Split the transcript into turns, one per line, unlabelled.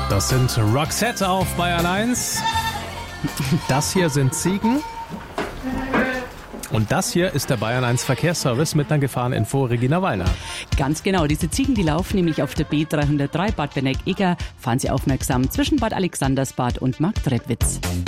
Das sind Roxette auf Bayern 1. Das hier sind Ziegen. Und das hier ist der Bayern 1 Verkehrsservice mit einer Gefahreninfo, Regina Wallner.
Ganz genau, diese Ziegen, die laufen nämlich auf der B303 Bad Benegg-Eger. Fahren Sie aufmerksam zwischen Bad Alexandersbad und Marktredwitz.